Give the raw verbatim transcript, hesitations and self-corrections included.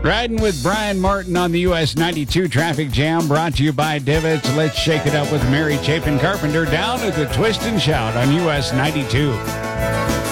Riding with Brian Martin on the U S ninety-two Traffic Jam, brought to you by Divots. Let's shake it up with Mary Chapin Carpenter down at the Twist and Shout on U S ninety-two.